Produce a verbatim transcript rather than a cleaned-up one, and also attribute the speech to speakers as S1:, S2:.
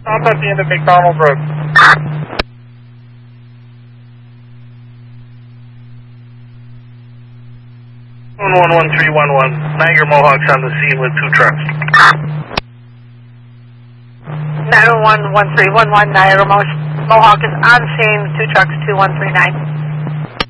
S1: Stop at the end of McDonald Road. one one one three one one. Niagara Mohawk's on the scene with two trucks.
S2: nine one one three one one, Niagara Mohawk is on scene, two trucks, two one three nine.